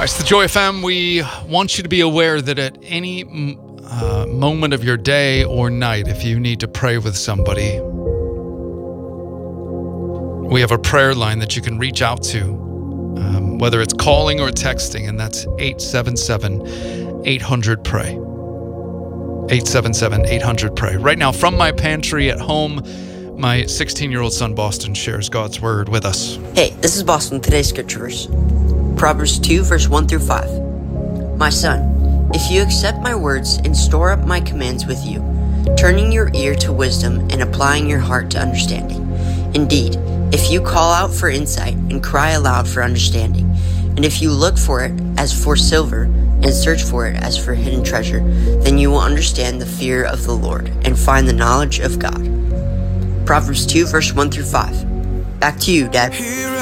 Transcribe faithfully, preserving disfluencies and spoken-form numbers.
right, it's the Joy F M. We want you to be aware that at any uh, moment of your day or night, if you need to pray with somebody, we have a prayer line that you can reach out to, um, whether it's calling or texting, and that's eight seven seven, eight hundred, pray. eight seven seven, eight hundred, pray. Right now, from my pantry at home, my sixteen-year-old son, Boston, shares God's word with us. Hey, this is Boston. Today's scripture verse. Proverbs two, verse one through five. My son, if you accept my words and store up my commands with you, turning your ear to wisdom and applying your heart to understanding. Indeed, if you call out for insight and cry aloud for understanding, and if you look for it as for silver and search for it as for hidden treasure, then you will understand the fear of the Lord and find the knowledge of God. Proverbs two, verse one through five. Back to you, Dad.